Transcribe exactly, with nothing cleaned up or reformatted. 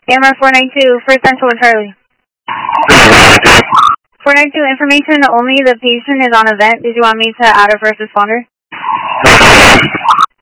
A M R four nine two, First Central and Charlie. four nine two, information only, the patient is on event. Did you want me to add a first responder?